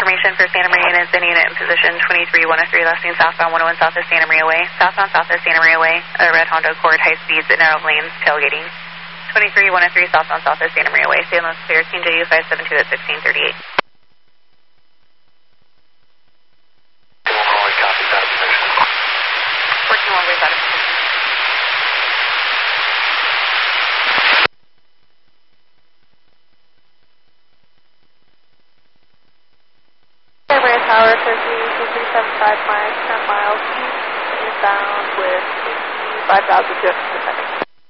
information for Santa Maria units, any unit in position 23103, lasting southbound 101 South of Santa Maria Way. Southbound South of Santa Maria Way, a red Honda Accord, high speeds at narrow lanes, tailgating. 23103, southbound South of Santa Maria Way. Stay on the clear, King JU 572 at 1638. Copy that position. 14 runways out of position. Tower, Turkey 2375 miles, 10 miles east, inbound with 5,200 descending.